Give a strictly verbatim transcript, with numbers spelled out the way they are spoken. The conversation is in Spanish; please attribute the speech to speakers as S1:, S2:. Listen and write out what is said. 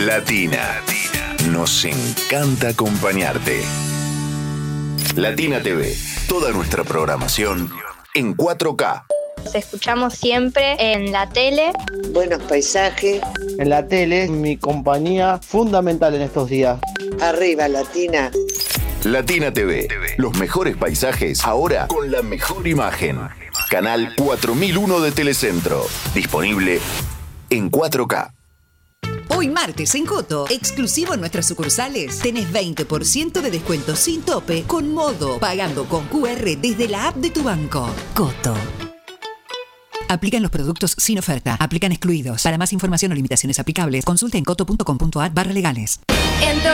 S1: Latina. Nos encanta acompañarte. Latina T V. Toda nuestra programación en cuatro K.
S2: Nos escuchamos siempre en la tele.
S3: Buenos paisajes.
S4: En la tele, mi compañía fundamental en estos días.
S3: Arriba, Latina.
S1: Latina T V. Los mejores paisajes, ahora con la mejor imagen. Canal cuatro mil uno de Telecentro. Disponible en cuatro K.
S5: Hoy martes en Coto, exclusivo en nuestras sucursales, tenés veinte por ciento de descuento sin tope con Modo, pagando con Q R desde la app de tu banco. Coto. Aplican los productos sin oferta. Aplican excluidos. Para más información o limitaciones aplicables, consulte en coto punto com punto a r barra legales.